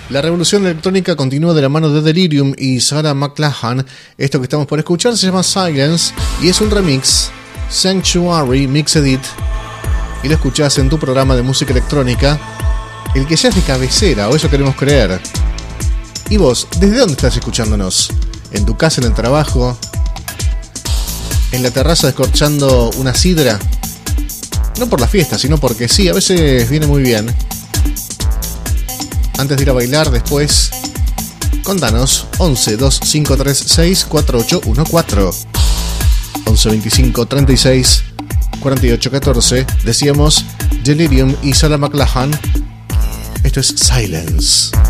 La revolución electrónica continúa de la mano de Delirium y Sarah McLachlan. Esto que estamos por escuchar se llama Silence y es un remix, Sanctuary Mix Edit, y lo escuchás en tu programa de música electrónica, el que ya es de cabecera, o eso queremos creer. ¿Y vos, desde dónde estás escuchándonos? ¿En tu casa, en el trabajo? ¿En la terraza descorchando una sidra? No por la fiesta, sino porque sí, a veces viene muy bien. Antes de ir a bailar, después, contanos. 11 2536 4814 11 25 36 48 14. Decíamos Delirium y Sarah McLachlan. Esto es Silence.